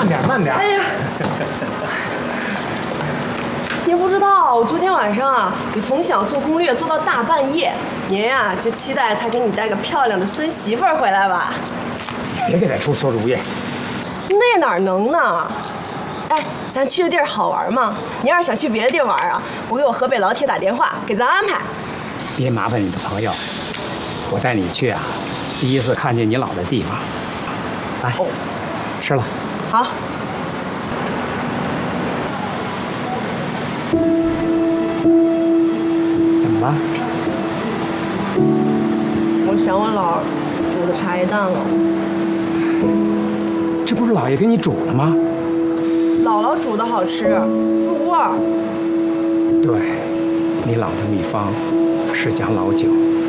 慢点，慢点。 哎呀，您不知道，我昨天晚上啊给冯想做攻略做到大半夜，您呀就期待他给你带个漂亮的孙媳妇儿回来吧。 别给他出馊主意。 那哪能呢？哎，咱去的地儿好玩吗？你要是想去别的地儿玩啊，我给我河北老铁打电话，给咱安排。 别麻烦你的朋友，我带你去啊，第一次看见你老的地方。来，吃了。 好。 怎么了？ 我想我姥煮的茶叶蛋了。 这不是姥爷给你煮了吗？ 姥姥煮的好吃，入味儿。 对，你姥的秘方是讲老酒。